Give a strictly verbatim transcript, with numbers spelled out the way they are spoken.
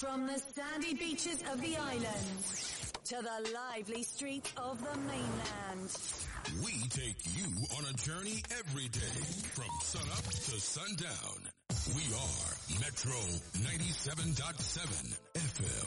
From the sandy beaches of the islands to the lively streets of the mainland, we take you on a journey every day from sunup to sundown. We are Metro ninety-seven point seven F M.